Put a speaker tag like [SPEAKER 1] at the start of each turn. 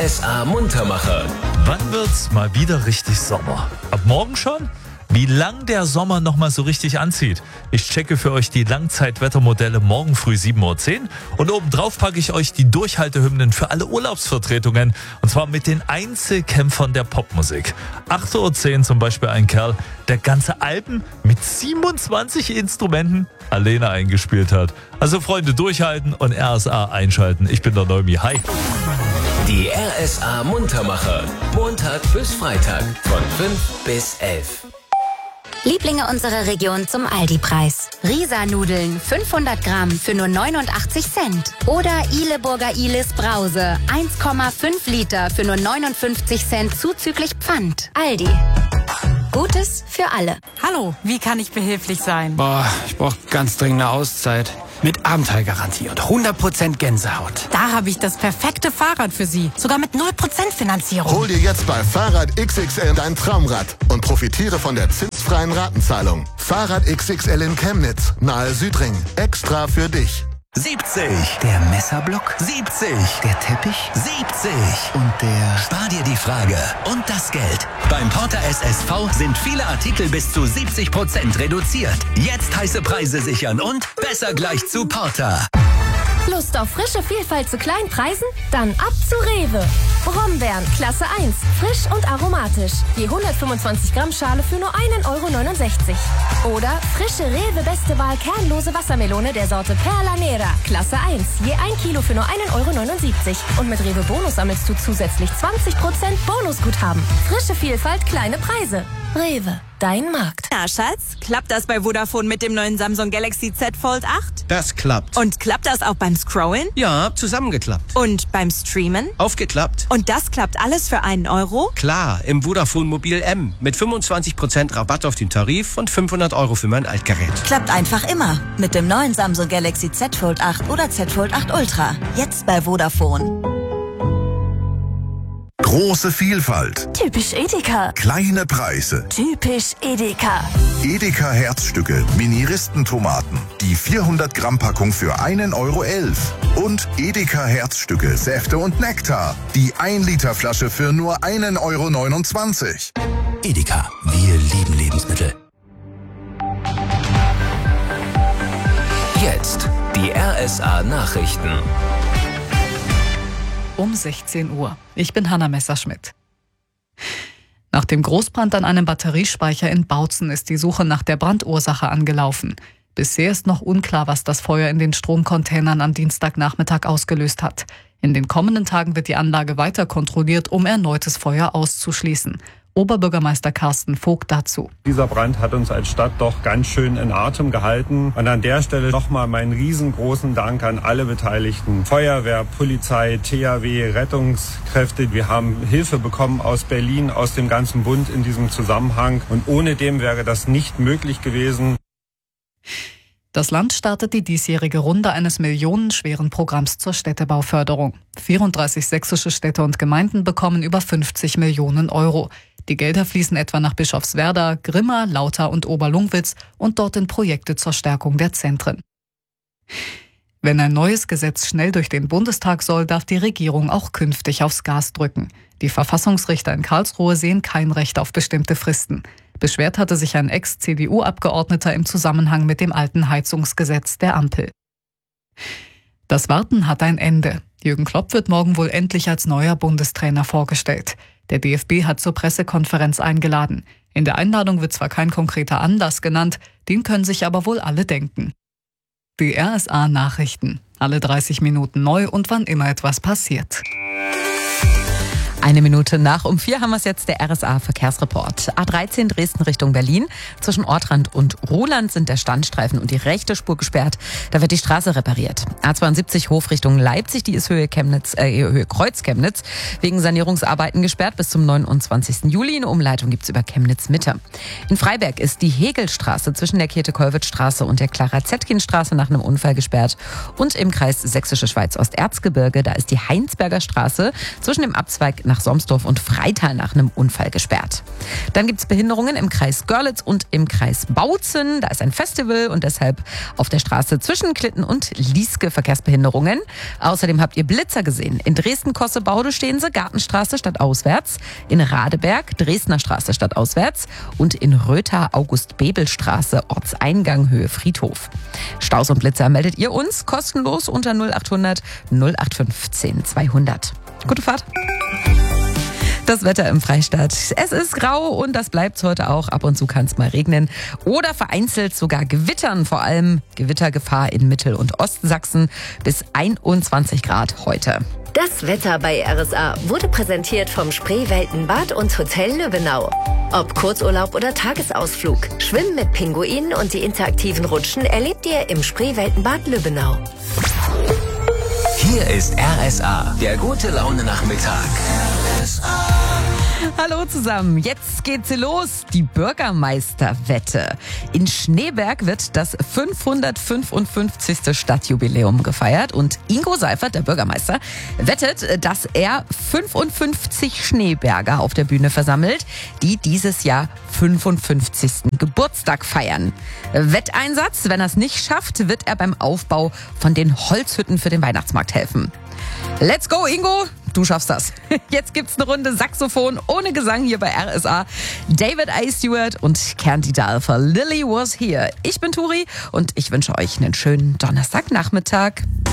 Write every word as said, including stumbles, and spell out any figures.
[SPEAKER 1] S A Muntermacher.
[SPEAKER 2] Wann wird's mal wieder richtig Sommer? Ab morgen schon? Wie lang der Sommer noch mal so richtig anzieht? Ich checke für euch die Langzeitwettermodelle morgen früh sieben Uhr zehn und obendrauf packe ich euch die Durchhaltehymnen für alle Urlaubsvertretungen und zwar mit den Einzelkämpfern der Popmusik. acht Uhr zehn zum Beispiel ein Kerl, der ganze Alben mit siebenundzwanzig Instrumenten alleine eingespielt hat. Also Freunde, durchhalten und R S A einschalten. Ich bin der Neumi. Hi.
[SPEAKER 1] Die R S A Muntermacher. Montag bis Freitag von fünf bis elf.
[SPEAKER 3] Lieblinge unserer Region zum Aldi-Preis. Risa-Nudeln fünfhundert Gramm für nur neunundachtzig Cent. Oder Ileburger Ilis Brause eins Komma fünf Liter für nur neunundfünfzig Cent zuzüglich Pfand. Aldi. Gutes für alle.
[SPEAKER 4] Hallo, wie kann ich behilflich sein?
[SPEAKER 5] Boah, ich brauche ganz dringend eine Auszeit. Mit Abenteuergarantie und hundert Prozent Gänsehaut.
[SPEAKER 4] Da habe ich das perfekte Fahrrad für Sie. Sogar mit null Prozent Finanzierung.
[SPEAKER 6] Hol dir jetzt bei Fahrrad X X L dein Traumrad und profitiere von der zinsfreien Ratenzahlung. Fahrrad X X L in Chemnitz, nahe Südring. Extra für dich.
[SPEAKER 7] siebzig. Der Messerblock? siebzig. Der Teppich? siebzig. Und der... Spar dir die Frage und das Geld. Beim Porter S S V sind viele Artikel bis zu siebzig Prozent reduziert. Jetzt heiße Preise sichern und besser gleich zu Porter.
[SPEAKER 8] Lust auf frische Vielfalt zu kleinen Preisen? Dann ab zu Rewe. Brombeeren, Klasse eins, frisch und aromatisch. Je hundertfünfundzwanzig Gramm Schale für nur ein Euro neunundsechzig. Oder frische Rewe Beste Wahl kernlose Wassermelone der Sorte Perla Nera, Klasse eins. Je ein Kilo für nur ein Euro neunundsiebzig. Und mit Rewe Bonus sammelst du zusätzlich zwanzig Prozent Bonusguthaben. Frische Vielfalt, kleine Preise. Rewe, dein Markt.
[SPEAKER 9] Na, Schatz, klappt das bei Vodafone mit dem neuen Samsung Galaxy Z Fold acht?
[SPEAKER 5] Das klappt.
[SPEAKER 9] Und klappt das auch beim Scrollen?
[SPEAKER 5] Ja, zusammengeklappt.
[SPEAKER 9] Und beim Streamen?
[SPEAKER 5] Aufgeklappt.
[SPEAKER 9] Und das klappt alles für einen Euro?
[SPEAKER 5] Klar, im Vodafone Mobil M. Mit fünfundzwanzig Prozent Rabatt auf den Tarif und fünfhundert Euro für mein Altgerät.
[SPEAKER 10] Klappt einfach immer. Mit dem neuen Samsung Galaxy Z Fold acht oder Z Fold acht Ultra. Jetzt bei Vodafone.
[SPEAKER 11] Große Vielfalt.
[SPEAKER 8] Typisch Edeka.
[SPEAKER 11] Kleine Preise.
[SPEAKER 8] Typisch Edeka.
[SPEAKER 11] Edeka Herzstücke, Mini-Ristentomaten. Die vierhundert Gramm Packung für ein Euro elf. Und Edeka Herzstücke, Säfte und Nektar. Die ein Liter Flasche für nur ein Euro neunundzwanzig.
[SPEAKER 7] Edeka, wir lieben Lebensmittel.
[SPEAKER 1] Jetzt die R S A Nachrichten.
[SPEAKER 12] Um sechzehn Uhr. Ich bin Hanna Messerschmidt. Nach dem Großbrand an einem Batteriespeicher in Bautzen ist die Suche nach der Brandursache angelaufen. Bisher ist noch unklar, was das Feuer in den Stromcontainern am Dienstagnachmittag ausgelöst hat. In den kommenden Tagen wird die Anlage weiter kontrolliert, um erneutes Feuer auszuschließen. Oberbürgermeister Carsten Vogt dazu.
[SPEAKER 13] Dieser Brand hat uns als Stadt doch ganz schön in Atem gehalten. Und an der Stelle nochmal meinen riesengroßen Dank an alle Beteiligten. Feuerwehr, Polizei, T H W, Rettungskräfte. Wir haben Hilfe bekommen aus Berlin, aus dem ganzen Bund in diesem Zusammenhang. Und ohne dem wäre das nicht möglich gewesen.
[SPEAKER 12] Das Land startet die diesjährige Runde eines millionenschweren Programms zur Städtebauförderung. vierunddreißig sächsische Städte und Gemeinden bekommen über fünfzig Millionen Euro. Die Gelder fließen etwa nach Bischofswerda, Grimma, Lauter und Oberlungwitz und dort in Projekte zur Stärkung der Zentren. Wenn ein neues Gesetz schnell durch den Bundestag soll, darf die Regierung auch künftig aufs Gas drücken. Die Verfassungsrichter in Karlsruhe sehen kein Recht auf bestimmte Fristen. Beschwert hatte sich ein Ex-C D U-Abgeordneter im Zusammenhang mit dem alten Heizungsgesetz der Ampel. Das Warten hat ein Ende. Jürgen Klopp wird morgen wohl endlich als neuer Bundestrainer vorgestellt. Der D F B hat zur Pressekonferenz eingeladen. In der Einladung wird zwar kein konkreter Anlass genannt, den können sich aber wohl alle denken. Die R S A-Nachrichten. Alle dreißig Minuten neu und wann immer etwas passiert.
[SPEAKER 14] Eine Minute nach um vier haben wir es jetzt, der R S A-Verkehrsreport. A dreizehn Dresden Richtung Berlin. Zwischen Ortrand und Ruhland sind der Standstreifen und die rechte Spur gesperrt. Da wird die Straße repariert. A zweiundsiebzig Hof Richtung Leipzig, die ist Höhe Chemnitz, äh, Höhe Kreuz Chemnitz. Wegen Sanierungsarbeiten gesperrt bis zum neunundzwanzigsten Juli. Eine Umleitung gibt's über Chemnitz Mitte. In Freiberg ist die Hegelstraße zwischen der Käthe-Kollwitz-Straße und der Clara-Zetkin-Straße nach einem Unfall gesperrt. Und im Kreis Sächsische Schweiz Osterzgebirge, da ist die Heinsberger Straße zwischen dem Abzweig nach nach Somsdorf und Freital nach einem Unfall gesperrt. Dann gibt es Behinderungen im Kreis Görlitz und im Kreis Bautzen. Da ist ein Festival und deshalb auf der Straße zwischen Klitten und Lieske Verkehrsbehinderungen. Außerdem habt ihr Blitzer gesehen. In Dresden-Kossebaude stehen sie, Gartenstraße statt auswärts. In Radeberg, Dresdner Straße statt auswärts. Und in Rötha, August-Bebel-Straße, Ortseingang, Höhe Friedhof. Staus und Blitzer meldet ihr uns kostenlos unter null acht hundert null acht fünfzehn zweihundert. Gute Fahrt. Das Wetter im Freistaat. Es ist grau und das bleibt heute auch. Ab und zu kann es mal regnen oder vereinzelt sogar gewittern. Vor allem Gewittergefahr in Mittel- und Ostsachsen bis einundzwanzig Grad heute.
[SPEAKER 15] Das Wetter bei R S A wurde präsentiert vom Spreeweltenbad und Hotel Lübbenau. Ob Kurzurlaub oder Tagesausflug, Schwimmen mit Pinguinen und die interaktiven Rutschen erlebt ihr im Spreeweltenbad Lübbenau.
[SPEAKER 1] Hier ist R S A, der gute Laune-Nachmittag.
[SPEAKER 14] Hallo zusammen, jetzt geht's los, die Bürgermeisterwette. In Schneeberg wird das fünfhundertfünfundfünfzigste Stadtjubiläum gefeiert und Ingo Seifert, der Bürgermeister, wettet, dass er fünfundfünfzig Schneeberger auf der Bühne versammelt, die dieses Jahr fünfundfünfzigsten Geburtstag feiern. Wetteinsatz, wenn er es nicht schafft, wird er beim Aufbau von den Holzhütten für den Weihnachtsmarkt helfen. Let's go, Ingo! Du schaffst das. Jetzt gibt's eine Runde Saxophon ohne Gesang hier bei R S A. David A. Stewart und Candy Dalfer. Lily was here. Ich bin Turi und ich wünsche euch einen schönen Donnerstagnachmittag.